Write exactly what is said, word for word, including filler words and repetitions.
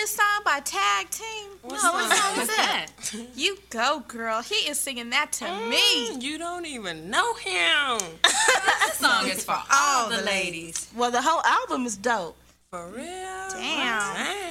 this song by Tag Team? What no, what song is that? You Go Girl. He is singing that to mm, me. You don't even know him. This song is for all the ladies. Well, the whole album is dope. For real? Damn. Damn.